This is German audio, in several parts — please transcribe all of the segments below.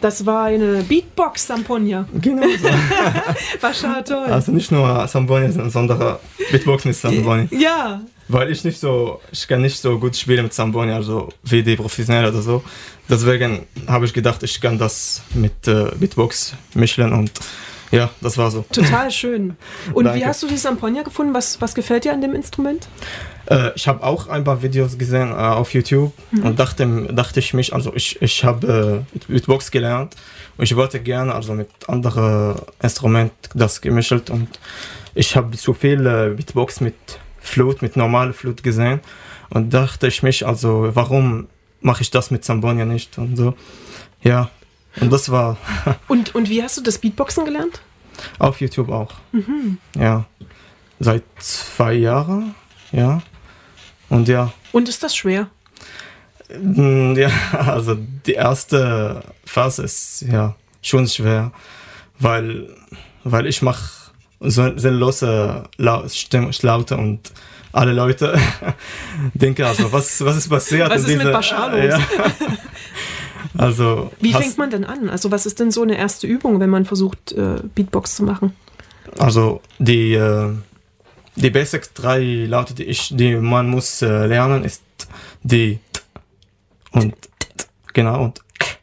Das war eine Beatbox-Samponia. Genau so. War schon toll. Also nicht nur Samponia, sondern Beatbox mit Samponia. Ja. Weil ich kann nicht so gut spielen mit Samponia, also wie die Professionellen oder so. Deswegen habe ich gedacht, ich kann das mit Beatbox mischen und ja, das war so. Total schön. Und Danke. wie hast du die Samponia gefunden? Was gefällt dir an dem Instrument? Ich habe auch ein paar Videos gesehen auf YouTube und dachte ich mich, also ich habe Beatbox gelernt und ich wollte gerne also mit anderen Instrumenten das gemischt und ich habe zu viel Beatbox mit normaler Flute gesehen und dachte ich mich, also warum mache ich das mit Samponia nicht und so. Ja, und das war... Und wie hast du das Beatboxen gelernt? Auf YouTube auch. Ja, seit 2 Jahren, ja. Und ja. Und ist das schwer? Ja, also die erste Phase ist ja schon schwer, weil ich mache so sinnlose Laute und alle Leute denken also, was ist passiert? Was ist mit Bashar los? Ja. Also, wie fängt man denn an? Also was ist denn so eine erste Übung, wenn man versucht, Beatbox zu machen? Also die Basic 3 Laute, die man muss lernen, ist die und genau und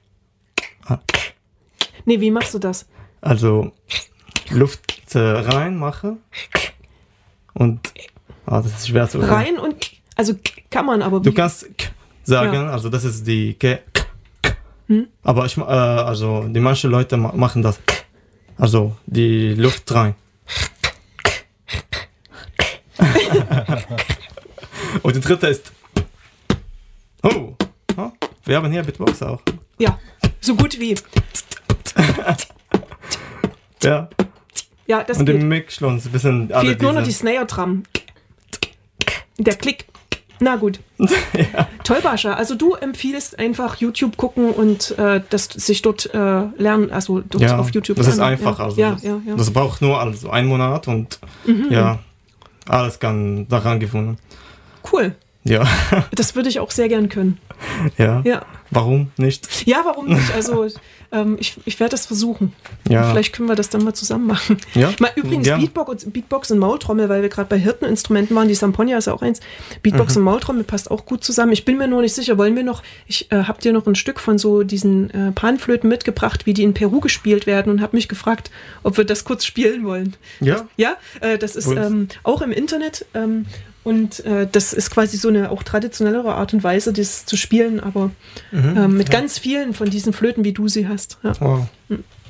Nee, wie machst du das? also Luft rein mache und das ist schwer zu sagen. Rein und also kann man aber. Du kannst sagen, also das ist die aber also die manche Leute machen das, also die Luft rein. Und die dritte ist wir haben hier Beatbox auch. Ja, so gut wie. Ja. Ja, das und geht. im Mix schon ein bisschen Fehlt nur noch die Snare-Drum. Der Klick. Na gut. Ja. Toll, Bascha. Also du empfiehlst einfach YouTube gucken und das sich dort lernen, also dort auf YouTube das ist lernen. einfach. Ja. Also Ja. das braucht nur also 1 Monat und ja, alles kann daran gewonnen. Cool. Ja. Das würde ich auch sehr gern können. Ja. Ja. Warum nicht? Ja, warum nicht? Also ich werde das versuchen. Ja. Vielleicht können wir das dann mal zusammen machen. Ja. Mal übrigens Ja. Beatbox und Maultrommel, weil wir gerade bei Hirteninstrumenten waren, die Samponia ist ja auch eins. Beatbox und Maultrommel passt auch gut zusammen. Ich bin mir nur nicht sicher, wollen wir noch, ich habe dir noch ein Stück von so diesen Panflöten mitgebracht, wie die in Peru gespielt werden und habe mich gefragt, ob wir das kurz spielen wollen. Ja. Ja, das ist auch im Internet und das ist quasi so eine auch traditionellere Art und Weise, das zu spielen, aber mit ganz vielen von diesen Flöten, wie du sie hast. Ja. Wow.